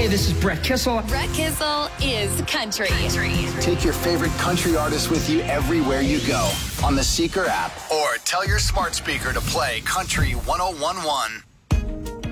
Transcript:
this is Brett Kissel. Brett Kissel is country. Take your favorite country artists with you everywhere you go on the Seeker app, or tell your smart speaker to play Country 101.1.